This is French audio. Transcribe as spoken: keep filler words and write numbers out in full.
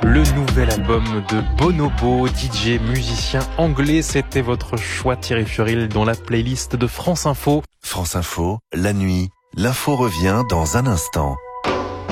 Le nouvel album de Bonobo, D J musicien anglais, c'était votre choix Thierry Furil dans la playlist de France Info. France Info, la nuit, l'info revient dans un instant.